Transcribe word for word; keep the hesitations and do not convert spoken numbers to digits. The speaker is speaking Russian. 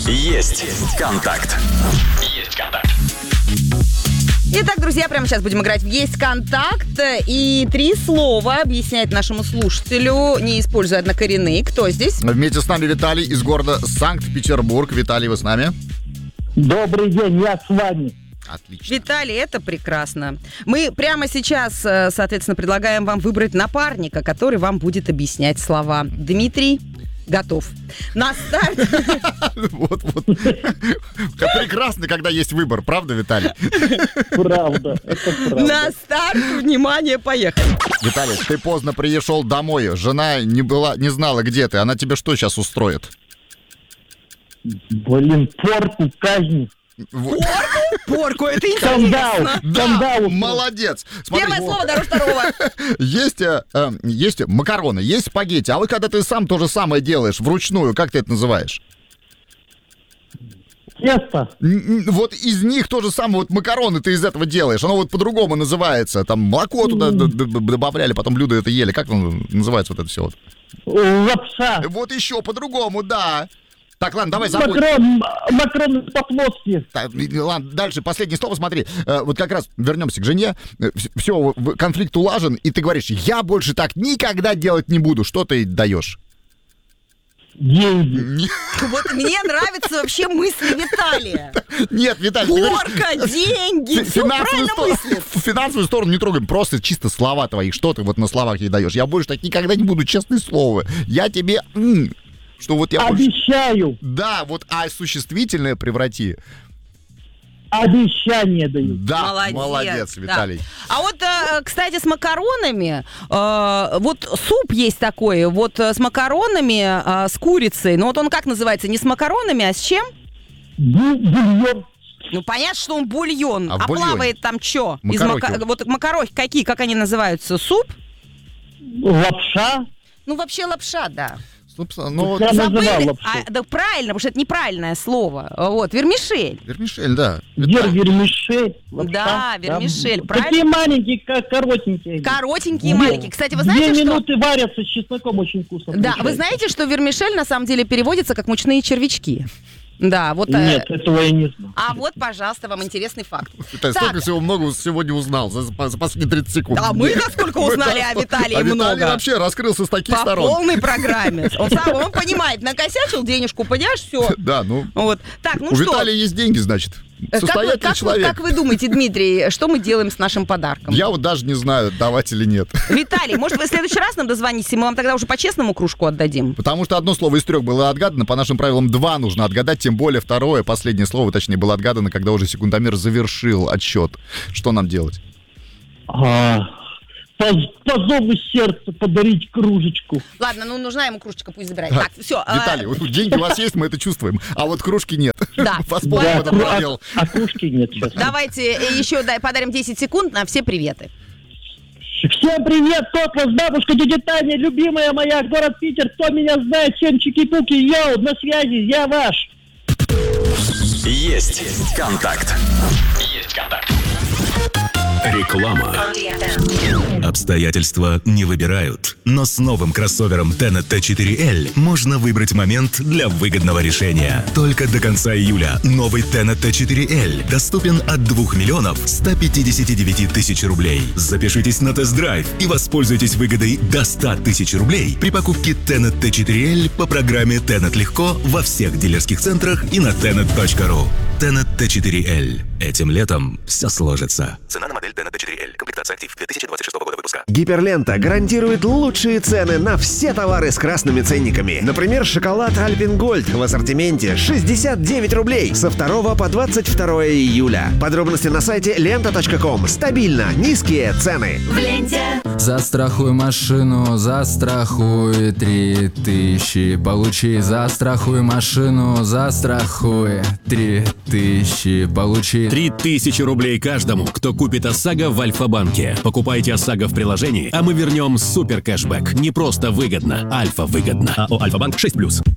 Есть контакт. Есть контакт. Итак, друзья, прямо сейчас будем играть в «Есть контакт». И три слова объяснять нашему слушателю, не используя однокоренные. Кто здесь? Вместе с нами Виталий из города Санкт-Петербург. Виталий, вы с нами? Добрый день, я с вами. Отлично. Виталий, это прекрасно. Мы прямо сейчас, соответственно, предлагаем вам выбрать напарника, который вам будет объяснять слова. Дмитрий готов. На старт. Вот, вот. Прекрасно, когда есть выбор, правда, Виталий? Правда, это правда. На старт, внимание, поехали. Виталий, ты поздно пришел домой. Жена не была, не знала, где ты. Она тебе что сейчас устроит? Блин, порку, казнь. Вот. Порку, это Скандал, интересно. Да, скандал. молодец. Смотри, Первое слово дороже второго. Есть, э, э, есть макароны, есть спагетти. А вот когда ты сам то же самое делаешь вручную, как ты это называешь? Тесто. Н- н- Вот из них то же самое, вот макароны ты из этого делаешь. Оно вот по-другому называется. Там молоко туда д- д- добавляли, потом блюдо это ели. Как оно называется вот это все? Вот, Лапша. вот еще по-другому, да. Так, ладно, давай забудем. Макрон, макароны по-плотски. Так, ладно, дальше, последнее слово, смотри. Э, Вот как раз вернемся к жене. Все, конфликт улажен, и ты говоришь, я больше так никогда делать не буду. Что ты даешь? Деньги. Не- Вот мне нравятся вообще мысли Виталия. Нет, Виталий, ты говоришь, Порка, деньги, фи- все финансовую, правильно сто- мыслит. финансовую сторону не трогаем, просто чисто слова твои. Что ты вот на словах ей даешь? Я больше так никогда не буду, честное слово. Я тебе... м, что вот я больше... Обещаю. Да, вот а существительное преврати. Обещание даю. Да, Молодец, молодец, да. Виталий. А вот, э, кстати, с макаронами, э, вот суп есть такой, вот э, с макаронами, э, с курицей, ну вот он как называется, не с макаронами, а с чем? Бу- Бульон. Ну, понятно, что он бульон. А А, в бульоне? плавает там что? Макарохи. Вот макарохи какие, как они называются? Суп? Лапша. Ну, вообще лапша, да. Собственно, ну вот... Я называл Забыли? лапшу. А, да правильно, потому что это неправильное слово. Вот, вермишель. Вермишель, да. Вер, вермишель. Лапша. Да, вермишель, Да. правильно? Такие маленькие, как коротенькие. Коротенькие и Две- маленькие. Кстати, вы знаете, Две что... минуты варятся с чесноком, очень вкусно. Да, вы получается. знаете, что вермишель на самом деле переводится как мучные червячки? Да, вот... э, Нет, этого я не знаю. А вот, пожалуйста, вам интересный факт. Виталий, Так. столько всего много сегодня узнал за, за последние тридцать секунд. А мы насколько узнали о Виталии а много. Виталий вообще раскрылся с таких По сторон. полной программе. Он сам, он понимает, накосячил денежку, понимаешь, все. Да, ну, Вот. Так, ну у что? Виталия есть деньги, значит. Как вы, Состоятельный как, вы, человек. как вы думаете, Дмитрий, что мы делаем с нашим подарком? Я вот даже не знаю, давать или нет. Виталий, может, вы в следующий раз нам дозвоните, мы вам тогда уже по-честному кружку отдадим? Потому что одно слово из трех было отгадано, по нашим правилам два нужно отгадать, тем более второе, последнее слово, точнее, было отгадано, когда уже секундомер завершил отсчет. Что нам делать? А, по, по зову сердца подарить кружечку. Ладно, ну нужна ему кружечка, пусть забирает. Так, все. Виталий, вот деньги у вас есть, мы это чувствуем, а вот кружки нет. Да. Воспомним Да, этот кру- а, пробел. а кружки нет сейчас. Давайте еще дай, подарим десять секунд на все приветы. Всем привет, Тотлас, бабушка, дядя Таня, любимая моя, город Питер, кто меня знает, всем чики-пуки, йоу, на связи, я ваш. Есть контакт. Есть контакт. Реклама. Обстоятельства не выбирают, но с новым кроссовером Tenet ти четыре эль можно выбрать момент для выгодного решения. Только до конца июля новый Tenet ти четыре эль доступен от двух миллионов ста пятидесяти девяти тысяч рублей. Запишитесь на тест-драйв и воспользуйтесь выгодой до ста тысяч рублей при покупке Tenet ти четыре эль по программе Tenet легко во всех дилерских центрах и на tenet точка ру. Tenet ти четыре эль. Этим летом все сложится. Цена на модель Tenet ти четыре эль. Комплектация актив две тысячи двадцать шестого года выпуска. Гиперлента гарантирует лучшие цены на все товары с красными ценниками. Например, шоколад Альпен Гольд в ассортименте шестьдесят девять рублей со второго по двадцать второе июля. Подробности на сайте лента точка ком. Стабильно низкие цены. Застрахуй машину, застрахуй три тысячи. Получи, застрахуй машину, застрахуй три тысячи. Получи. Три тысячи рублей каждому, кто купит ОСАГО в Альфа-банке. Покупайте ОСАГО в приложении, а мы вернем супер кэшбэк. Не просто выгодно, альфа выгодно. АО «Альфа-банк» шесть плюс.